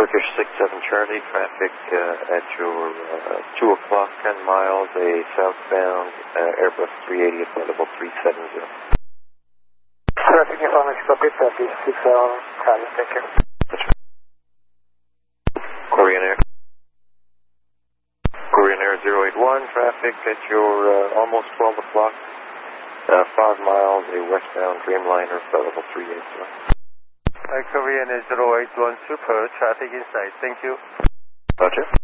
Turkish 67 Charlie, traffic at your 2 o'clock, 10 miles, a southbound Airbus 380 at level 370. Traffic information copy, Turkish 67 Charlie, thank you. Korean Air. Korean Air 081, traffic at your almost 12 o'clock, 5 miles, a westbound Dreamliner at level 380. Korean Air 081 Super, traffic inside, thank you. Roger.